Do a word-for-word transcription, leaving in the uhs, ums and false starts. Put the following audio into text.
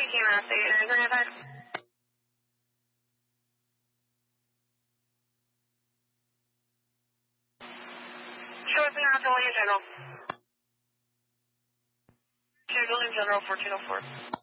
camera, so you're going to have Short thing out to William General. To William General, fourteen oh four.